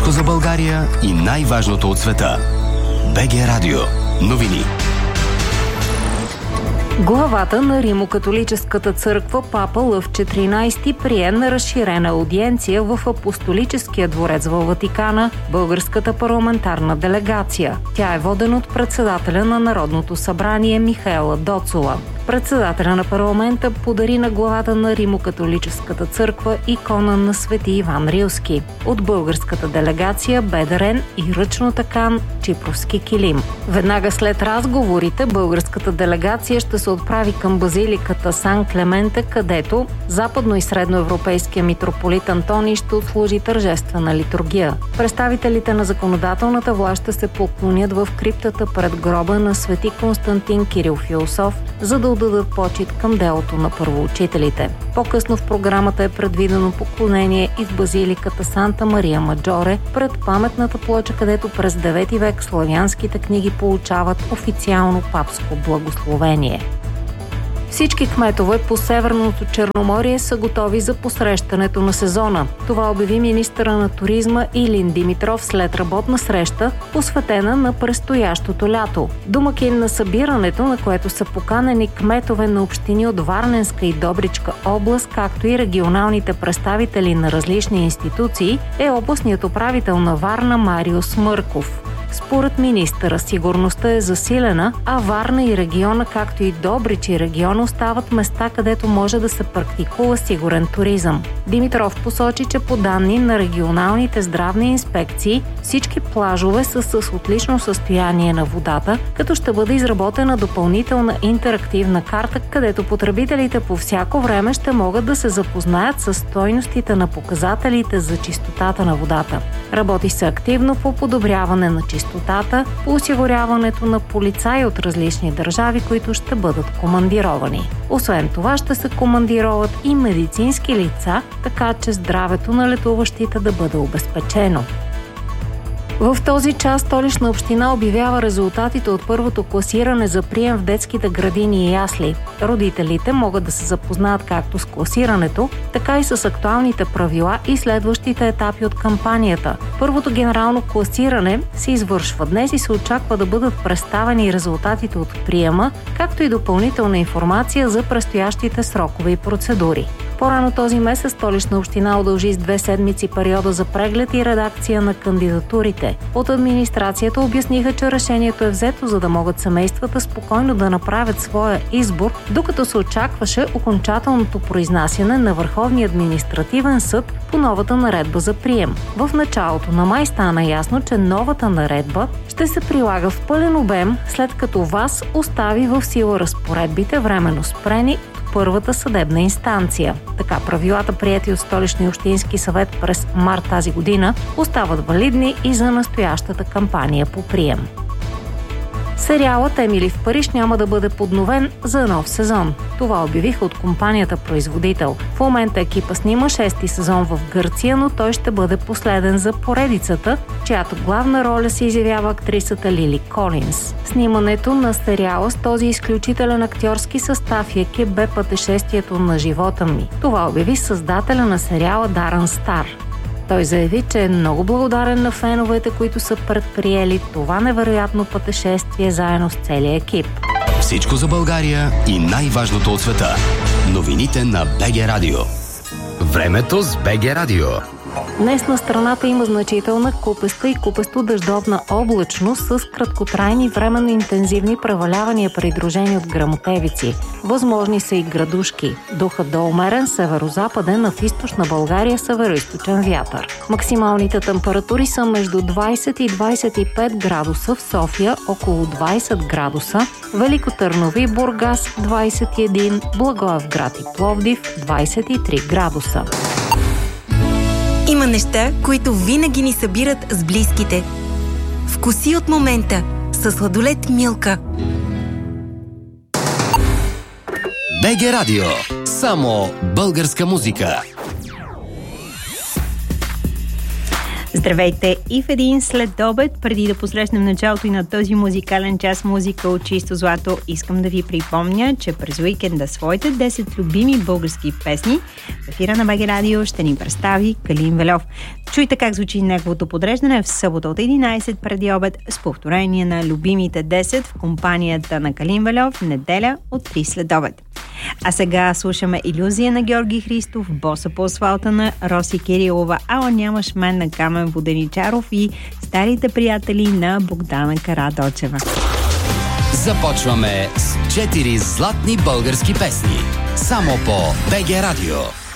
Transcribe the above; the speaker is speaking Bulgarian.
Всичко за България и най-важното от света. БГ Радио. Новини. Главата на Римо-католическата църква Папа Лъв 14 прие на разширена аудиенция в Апостолическия дворец във Ватикана българската парламентарна делегация. Тя е водена от председателя на Народното събрание Михаела Доцова. Председателя на парламента подари на главата на Римо-католическата църква икона на свети Иван Рилски. От българската делегация бе дарен и ръчно такан чипровски килим. Веднага след разговорите българската делегация ще се отправи към базиликата Сан Клементе, където западно и средноевропейския митрополит Антоний ще отслужи тържествена литургия. Представителите на законодателната власт ще се поклонят в криптата пред гроба на свети Константин Кирил Философ, за да отдадат почит към делото на първоучителите. По-късно в програмата е предвидено поклонение и в базиликата Санта Мария Маджоре пред паметната плоча, където през 9 век славянските книги получават официално папско благословение. Всички кметове по Северното Черноморие са готови за посрещането на сезона. Това обяви министъра на туризма Илин Димитров след работна среща, посветена на предстоящото лято. Домакин на събирането, на което са поканени кметове на общини от Варненска и Добричка област, както и регионалните представители на различни институции, е областният управител на Варна Мариус Мърков. Според министъра, сигурността е засилена, а Варна и региона, както и Добрич и региона, остават места, където може да се практикува сигурен туризъм. Димитров посочи, че по данни на регионалните здравни инспекции, всички плажове са с отлично състояние на водата, като ще бъде изработена допълнителна интерактивна карта, където потребителите по всяко време ще могат да се запознаят с стойностите на показателите за чистотата на водата. Работи се активно по подобряване на чистотата, по осигуряването на полицаи от различни държави, които ще бъдат командировани. Освен това ще се командироват и медицински лица, така че здравето на летуващите да бъде обезпечено. В този час Столична община обявява резултатите от първото класиране за прием в детските градини и ясли. Родителите могат да се запознаят както с класирането, така и с актуалните правила и следващите етапи от кампанията. Първото генерално класиране се извършва днес и се очаква да бъдат представени резултатите от приема, както и допълнителна информация за предстоящите срокове и процедури. По-рано този месец Столична община удължи с 2 седмици периода за преглед и редакция на кандидатурите. От администрацията обясниха, че решението е взето, за да могат семействата спокойно да направят своя избор, докато се очакваше окончателното произнасяне на Върховния административен съд по новата наредба за прием. В началото на май стана ясно, че новата наредба ще се прилага в пълен обем, след като ВАС остави в сила разпоредбите, временно спрени първата съдебна инстанция. Така правилата, приети от Столичния общински съвет през март тази година, остават валидни и за настоящата кампания по прием. Сериалът „Емили в Париж“ няма да бъде подновен за нов сезон. Това обявиха от компанията производител. В момента екипа снима 6-ти сезон в Гърция, но той ще бъде последен за поредицата, чиято главна роля се изявява актрисата Лили Колинс. Снимането на сериала с този изключителен актьорски състав и екип бе пътешествието на живота ми. Това обяви създателя на сериала Дарън Стар. Той заяви, че е много благодарен на феновете, които са предприели това невероятно пътешествие заедно с целия екип. Всичко за България и най-важното от света. Новините на БГ Радио. Времето с БГ Радио. Днес на страната има значителна купеста и купесто-дъждовна облачност с краткотрайни временно интензивни превалявания, придружени от гръмотевици. Възможни са и градушки. Духът до умерен северо-западен, а в източна България северо-източен вятър. Максималните температури са между 20 и 25 градуса в София, около 20 градуса, Велико Търново и Бургас 21, Благоевград и Пловдив 23 градуса. Има неща, които винаги ни събират с близките. Вкуси от момента със сладолед Милка. БГ Радио. Само българска музика. Здравейте и в един следобед, преди да посрещнем началото и на този музикален час музика от чисто злато, искам да ви припомня, че през уикенда своите 10 любими български песни в ефира на БГ Радио ще ни представи Калин Вельов. Чуйте как звучи неговото подреждане в събота от 11 преди обед с повторение на любимите 10 в компанията на Калин Вельов в неделя от 3 следобед. А сега слушаме Илюзия на Георги Христов, Боса по асфалта на Роси Кирилова, Ала нямаш мен на Камен Воденичаров и Старите приятели на Богдана Карадочева. Започваме с 4 златни български песни. Само по БГ Радио.